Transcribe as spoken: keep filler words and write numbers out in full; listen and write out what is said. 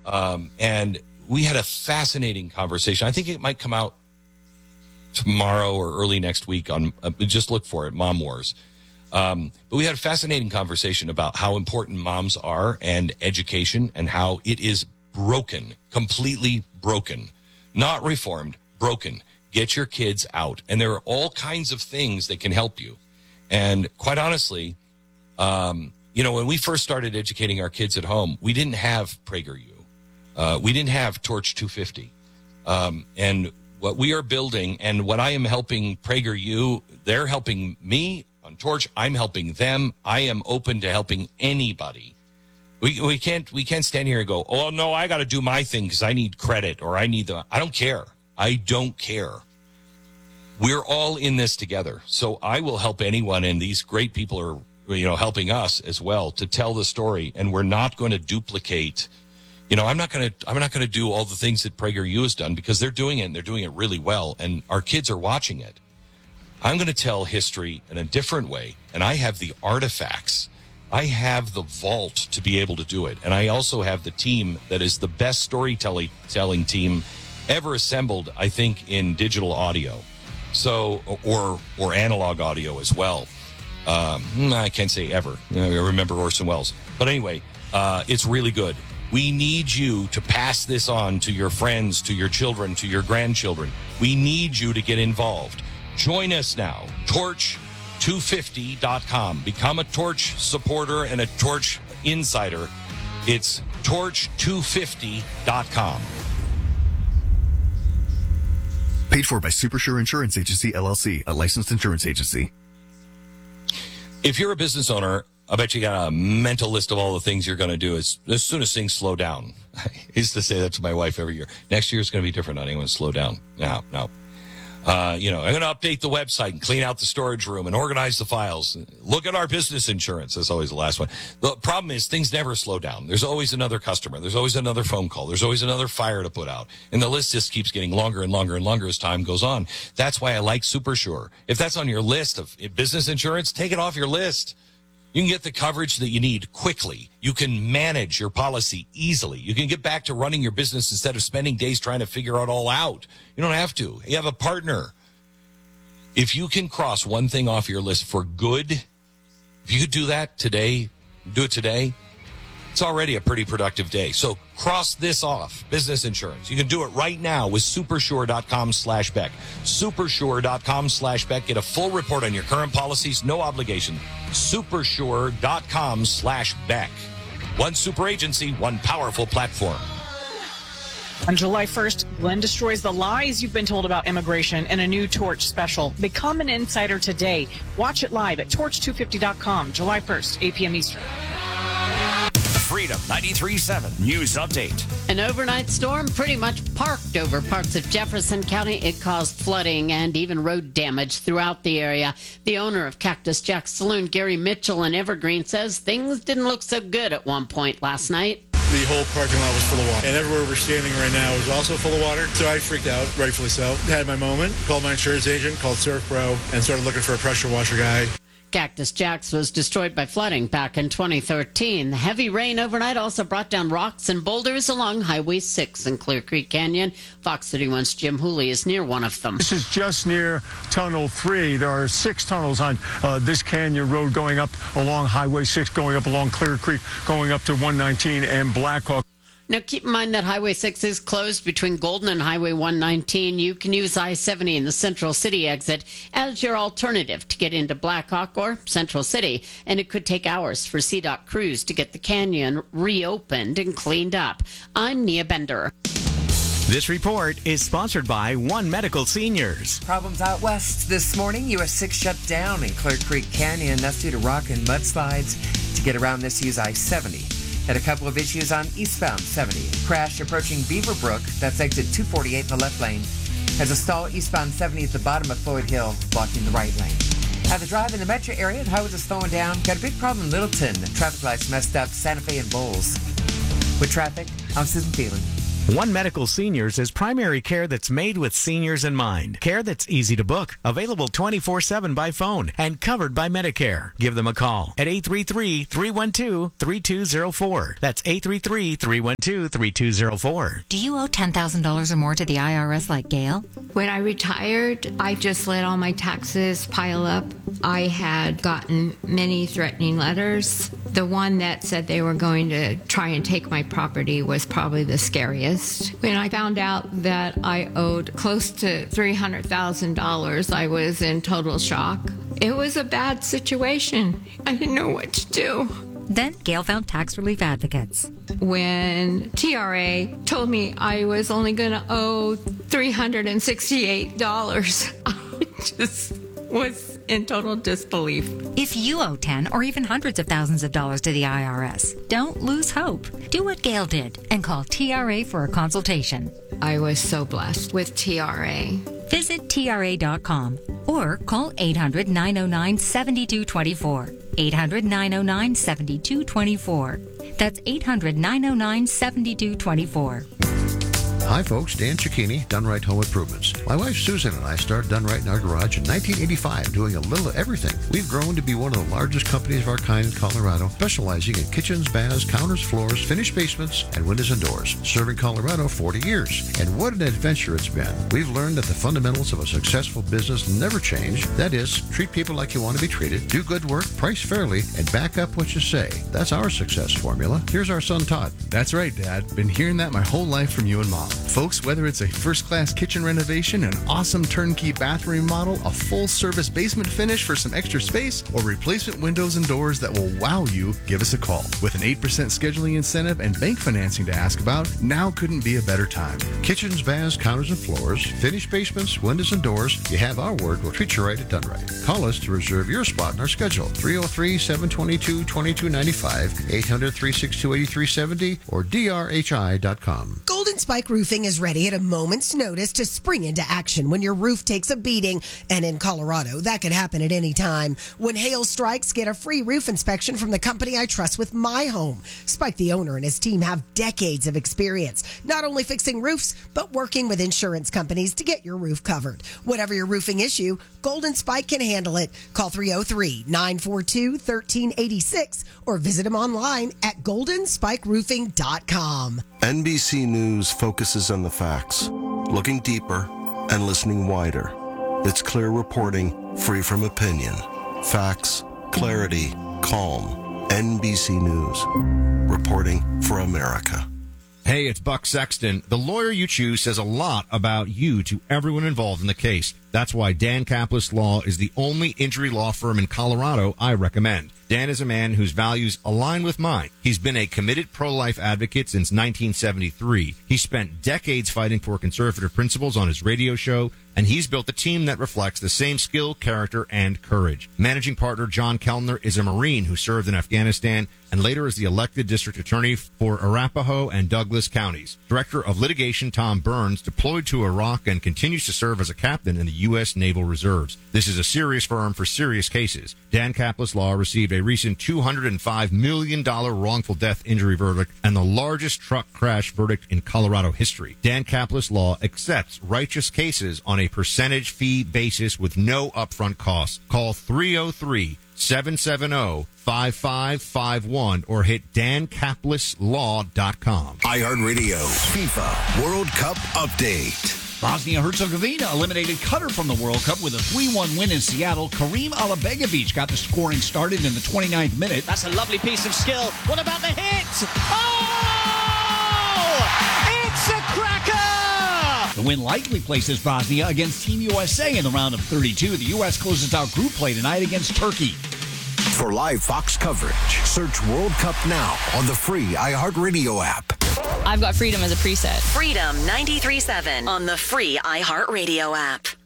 Um, and we had a fascinating conversation. I think it might come out tomorrow or early next week on, uh, just look for it, Mom Wars. Um, but we had a fascinating conversation about how important moms are and education and how it is broken, completely broken, not reformed, broken. Get your kids out. And there are all kinds of things that can help you. And quite honestly, um, you know, when we first started educating our kids at home, we didn't have PragerU. Uh, we didn't have Torch two fifty. Um, and what we are building and what I am helping PragerU, they're helping me on Torch. I'm helping them. I am open to helping anybody. We we can't we can't stand here and go, oh no, I got to do my thing because I need credit or I need the. I don't care. I don't care. We're all in this together. So I will help anyone, and these great people are, you know, helping us as well to tell the story. And we're not going to duplicate. You know, I'm not going to I'm not going to do all the things that PragerU has done because they're doing it and they're doing it really well, and our kids are watching it. I'm going to tell history in a different way, and I have the artifacts. I have the vault to be able to do it, and I also have the team that is the best storytelling telling team ever assembled, I think, in digital audio, so or or analog audio as well. Um, I can't say ever. I remember Orson Welles, but anyway, uh, it's really good. We need you to pass this on to your friends, to your children, to your grandchildren. We need you to get involved. Join us now, torch two fifty dot com. Become a Torch supporter and a Torch insider. It's torch two fifty dot com. Paid for by Supersure Insurance Agency, L L C, a licensed insurance agency. If you're a business owner, I bet you got a mental list of all the things you're going to do as, as soon as things slow down. I used to say that to my wife every year. Next year is going to be different. I ain't going to slow down. No, no. Uh, you know, I'm going to update the website and clean out the storage room and organize the files. Look at our business insurance. That's always the last one. The problem is things never slow down. There's always another customer. There's always another phone call. There's always another fire to put out. And the list just keeps getting longer and longer and longer as time goes on. That's why I like Supersure. If that's on your list of business insurance, take it off your list. You can get the coverage that you need quickly. You can manage your policy easily. You can get back to running your business instead of spending days trying to figure it all out. You don't have to. You have a partner. If you can cross one thing off your list for good, if you could do that today, do it today, it's already a pretty productive day. So cross this off, business insurance. You can do it right now with supersure.com slash Beck. Supersure.com slash Beck. Get a full report on your current policies, no obligation. Supersure.com slash Beck. One super agency, one powerful platform. On July first, Glenn destroys the lies you've been told about immigration in a new Torch special. Become an insider today. Watch it live at torch two fifty dot com, July first, eight p.m. Eastern. Freedom ninety-three point seven News Update. An overnight storm pretty much parked over parts of Jefferson County. It caused flooding and even road damage throughout the area. The owner of Cactus Jack Saloon, Gary Mitchell in Evergreen, says things didn't look so good at one point last night. The whole parking lot was full of water. And everywhere we're standing right now is also full of water. So I freaked out, rightfully so. Had my moment, called my insurance agent, called Surf Pro, and started looking for a pressure washer guy. Cactus Jack's was destroyed by flooding back in twenty thirteen. The heavy rain overnight also brought down rocks and boulders along Highway six in Clear Creek Canyon. Fox thirty-one's Jim Hooley is near one of them. This is just near Tunnel three. There are six tunnels on uh, this canyon road going up along Highway six, going up along Clear Creek, going up to one nineteen and Blackhawk. Now, keep in mind that Highway six is closed between Golden and Highway one nineteen. You can use I seventy in the Central City exit as your alternative to get into Blackhawk or Central City, and it could take hours for C DOT crews to get the canyon reopened and cleaned up. I'm Nia Bender. This report is sponsored by One Medical Seniors. Problems out west this morning. U S six shut down in Clear Creek Canyon. That's due to rock and mudslides. To get around this, use I seventy. Had a couple of issues on eastbound seventy. Crash approaching Beaverbrook. That's exit two forty-eight in the left lane. Has a stall eastbound seventy at the bottom of Floyd Hill, blocking the right lane. Have the drive in the metro area and highways are slowing down. Got a big problem in Littleton. Traffic lights messed up. Santa Fe and Bowles. With traffic, I'm Susan Phelan. One Medical Seniors is primary care that's made with seniors in mind. Care that's easy to book, available twenty-four seven by phone, and covered by Medicare. Give them a call at eight three three, three one two, three two zero four. That's eight three three, three one two, three two zero four. Do you owe ten thousand dollars or more to the I R S like Gail? When I retired, I just let all my taxes pile up. I had gotten many threatening letters. The one that said they were going to try and take my property was probably the scariest. When I found out that I owed close to three hundred thousand dollars, I was in total shock. It was a bad situation. I didn't know what to do. Then Gail found tax relief advocates. When T R A told me I was only going to owe three hundred sixty-eight dollars, I just was in total disbelief. If you owe ten or even hundreds of thousands of dollars to the I R S, don't lose hope. Do what Gail did and call T R A for a consultation. I was so blessed with T R A. Visit T R A dot com or call eight hundred, nine oh nine, seven two two four. eight hundred, nine oh nine, seven two two four. That's eight hundred, nine oh nine, seven two two four. Hi folks, Dan Cicchini, Done Right Home Improvements. My wife Susan and I started Done Right in our garage in nineteen eighty-five, doing a little of everything. We've grown to be one of the largest companies of our kind in Colorado, specializing in kitchens, baths, counters, floors, finished basements, and windows and doors. Serving Colorado forty years. And what an adventure it's been. We've learned that the fundamentals of a successful business never change. That is, treat people like you want to be treated, do good work, price fairly, and back up what you say. That's our success formula. Here's our son Todd. That's right, Dad. Been hearing that my whole life from you and Mom. Folks, whether it's a first-class kitchen renovation, an awesome turnkey bathroom model, a full-service basement finish for some extra space, or replacement windows and doors that will wow you, give us a call. With an eight percent scheduling incentive and bank financing to ask about, now couldn't be a better time. Kitchens, baths, counters, and floors, finished basements, windows, and doors. You have our word. We'll treat you right at Done Right. Call us to reserve your spot in our schedule. three oh three, seven two two, two two nine five, eight hundred, three six two, eight three seven zero, or D R H I dot com. Golden Spike Roofing is ready at a moment's notice to spring into action when your roof takes a beating. And in Colorado, that could happen at any time. When hail strikes, get a free roof inspection from the company I trust with my home. Spike, the owner, and his team have decades of experience, not only fixing roofs, but working with insurance companies to get your roof covered. Whatever your roofing issue, Golden Spike can handle it. Call three oh three, nine four two, one three eight six or visit them online at golden spike roofing dot com. N B C News focuses on the facts, looking deeper and listening wider. It's clear reporting, free from opinion. Facts, clarity, calm. N B C News, reporting for America. Hey, it's Buck Sexton. The lawyer you choose says a lot about you to everyone involved in the case. That's why Dan Kaplis Law is the only injury law firm in Colorado I recommend. Dan is a man whose values align with mine. He's been a committed pro-life advocate since nineteen seventy-three. He spent decades fighting for conservative principles on his radio show, and he's built a team that reflects the same skill, character, and courage. Managing partner John Kellner is a Marine who served in Afghanistan and later as the elected district attorney for Arapahoe and Douglas counties. Director of litigation Tom Burns deployed to Iraq and continues to serve as a captain in the U S Naval Reserves. This is a serious firm for serious cases. Dan Kaplis Law received a recent two hundred five million dollars wrongful death injury verdict and the largest truck crash verdict in Colorado history. Dan Kaplis Law accepts righteous cases on a percentage fee basis with no upfront costs. Call three oh three, seven seven zero, five five five one or hit dan kaplis law dot com. iHeartRadio FIFA World Cup update. Bosnia-Herzegovina eliminated Qatar from the World Cup with a three one win in Seattle. Karim Alabegovic got the scoring started in the twenty-ninth minute. That's a lovely piece of skill. What about the hit? Oh! It's a cracker! The win likely places Bosnia against Team U S A in the round of thirty-two. The U S closes out group play tonight against Turkey. For live Fox coverage, search World Cup now on the free iHeartRadio app. I've got Freedom as a preset. Freedom ninety-three point seven on the free iHeartRadio app.